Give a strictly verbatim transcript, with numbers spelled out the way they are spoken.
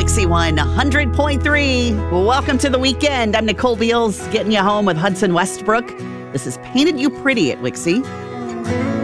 Wixie one hundred point three. Welcome to the weekend. I'm Nicole Beals, getting you home with Hudson Westbrook. This is Painted You Pretty at Wixie.